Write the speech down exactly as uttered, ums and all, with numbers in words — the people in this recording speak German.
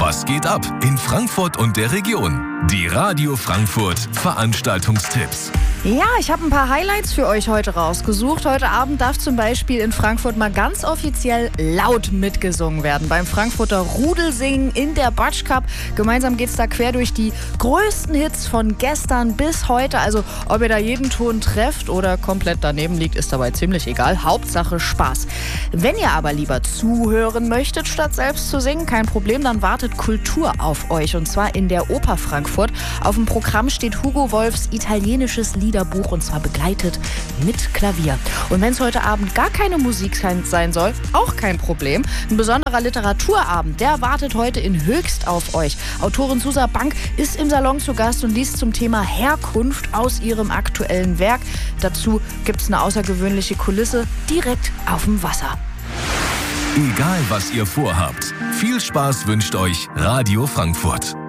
Was geht ab in Frankfurt und der Region? Die Radio Frankfurt Veranstaltungstipps. Ja, ich habe ein paar Highlights für euch heute rausgesucht. Heute Abend darf zum Beispiel in Frankfurt mal ganz offiziell laut mitgesungen werden. Beim Frankfurter Rudelsingen in der Batsch Cup. Gemeinsam geht's da quer durch die größten Hits von gestern bis heute. Also ob ihr da jeden Ton trefft oder komplett daneben liegt, ist dabei ziemlich egal. Hauptsache Spaß. Wenn ihr aber lieber zuhören möchtet, statt selbst zu singen, kein Problem, dann wartet Kultur auf euch. Und zwar in der Oper Frankfurt. Auf dem Programm steht Hugo Wolfs italienisches Liederbuch und zwar begleitet mit Klavier. Und wenn es heute Abend gar keine Musik sein soll, auch kein Problem. Ein besonderer Literaturabend, der wartet heute in Höchst auf euch. Autorin Susa Bank ist im Salon zu Gast und liest zum Thema Herkunft aus ihrem aktuellen Werk. Dazu gibt es eine außergewöhnliche Kulisse direkt auf dem Wasser. Egal was ihr vorhabt, viel Spaß wünscht euch Radio Frankfurt.